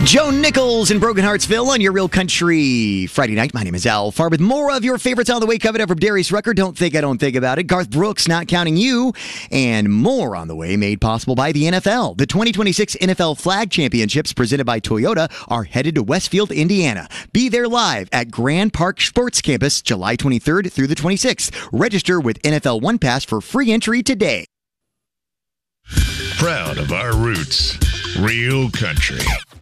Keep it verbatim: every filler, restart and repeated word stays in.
Joe Nichols in Broken Heartsville on your Real Country Friday night. My name is Al Farr with more of your favorites on the way. Coming up from Darius Rucker, Don't Think I Don't Think About It. Garth Brooks, Not Counting You. And more on the way, made possible by the N F L. The twenty twenty-six N F L Flag Championships presented by Toyota are headed to Westfield, Indiana. Be there live at Grand Park Sports Campus July twenty-third through the twenty-sixth. Register with N F L One Pass for free entry today. Proud of our roots. Real Country.